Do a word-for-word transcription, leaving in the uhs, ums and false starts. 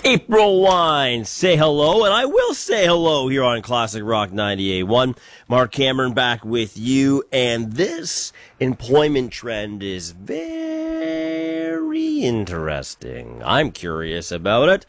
April Wine, say hello, and I will say hello here on Classic Rock ninety-eight point one. Mark Cameron back with you, and this employment trend is very interesting. I'm curious about it.